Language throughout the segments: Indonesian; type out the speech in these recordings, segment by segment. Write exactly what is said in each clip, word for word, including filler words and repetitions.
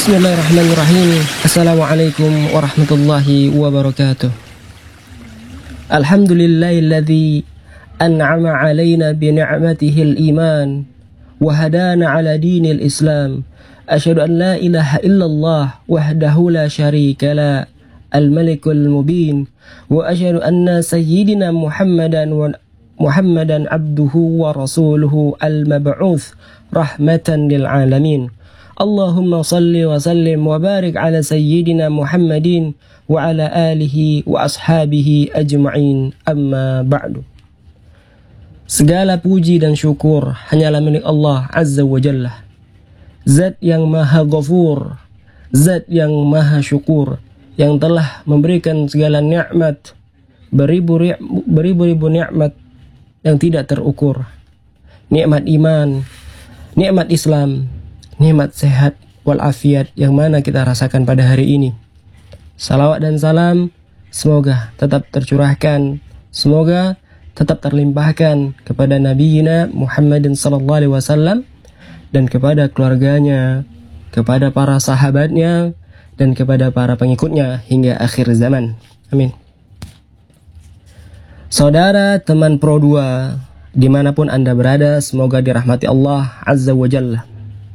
Bismillahirrahmanirrahim. Assalamualaikum warahmatullahi wabarakatuh. Alhamdulillahilladzi an'ama alaina bi ni'matihil iman wa hadana ala dinil islam. Asyhadu an la ilaha illallah wahdahu la syarika la al-malikul mubin wa asyhadu anna sayyidina Muhammadan wa Muhammadan abduhu wa rasuluhu al-mab'uts rahmatan lil alamin. Allahumma salli wa sallim wa barik ala sayyidina Muhammadin wa ala alihi wa ashabihi ajma'in, amma ba'du. Segala puji dan syukur hanyalah milik Allah Azza wa Jalla, Zat yang maha ghafur, Zat yang maha syukur, yang telah memberikan segala nikmat, beribu-ribu nikmat yang tidak terukur. Nikmat iman, nikmat Islam, nikmat sehat walafiat yang mana kita rasakan pada hari ini. Salawat dan salam semoga tetap tercurahkan, semoga tetap terlimpahkan kepada Nabiina Muhammadin sallallahu alaihi wasallam dan kepada keluarganya, kepada para sahabatnya, dan kepada para pengikutnya hingga akhir zaman. Amin. Saudara, teman Pro dua, dimanapun Anda berada, semoga dirahmati Allah Azza wa Jalla.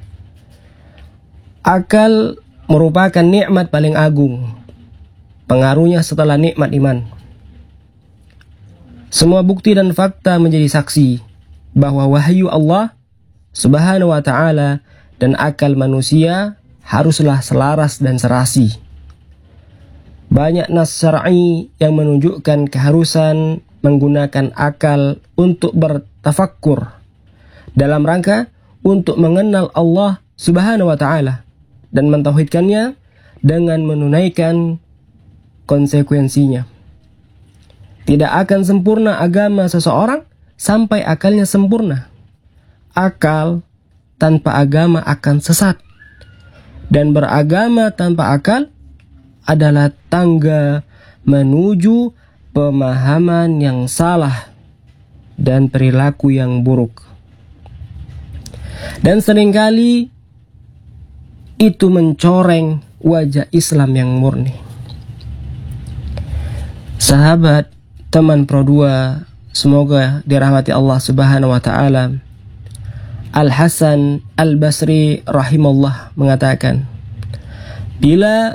Akal merupakan nikmat paling agung, pengaruhnya setelah nikmat iman. Semua bukti dan fakta menjadi saksi bahwa wahyu Allah Subhanahu wa ta'ala dan akal manusia haruslah selaras dan serasi. Banyak nas syar'i yang menunjukkan keharusan menggunakan akal untuk bertafakkur dalam rangka untuk mengenal Allah Subhanahu wa ta'ala dan mentauhidkannya dengan menunaikan konsekuensinya. Tidak akan sempurna agama seseorang sampai akalnya sempurna. Akal tanpa agama akan sesat, dan beragama tanpa akal adalah tangga menuju pemahaman yang salah dan perilaku yang buruk. Dan seringkali itu mencoreng wajah Islam yang murni. Sahabat, teman Pro dua, semoga dirahmati Allah Subhanahu wa ta'ala. Al-Hasan Al-Basri rahimahullah mengatakan, bila